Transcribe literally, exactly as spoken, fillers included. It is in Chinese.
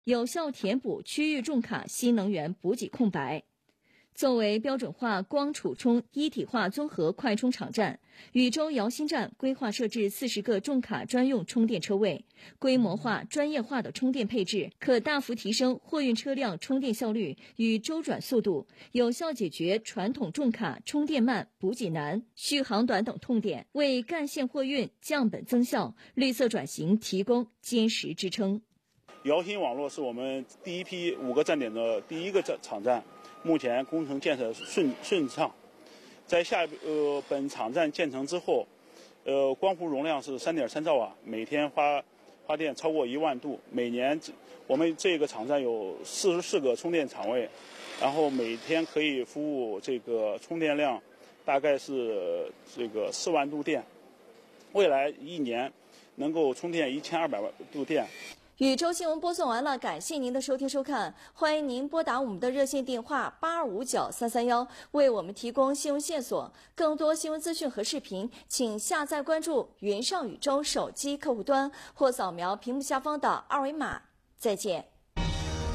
有效填补区域重卡新能源补给空白。作为标准化光储充一体化综合快充场站，禹州姚新站规划设置四十个重卡专用充电车位，规模化、专业化的充电配置，可大幅提升货运车辆充电效率与周转速度，有效解决传统重卡充电慢、补给难、续航短等痛点，为干线货运降本增效、绿色转型提供坚实支撑。 姚新网络是我们第一批五个站点的第一个站场站。目前工程建设顺顺畅，在下呃本场站建成之后，呃光伏容量是 三点三兆瓦，每天发发电超过一万度。每年我们这个场站有四十四个充电场位，然后每天可以服务这个充电量大概是这个四万度电，未来一年能够充电一千二百万度电。 禹州新闻播送完了，感谢您的收听收看，欢迎您拨打我们的热线电话八二五九三三一，为我们提供新闻线索。更多新闻资讯和视频，请下载关注云上禹州手机客户端或扫描屏幕下方的二维码。再见。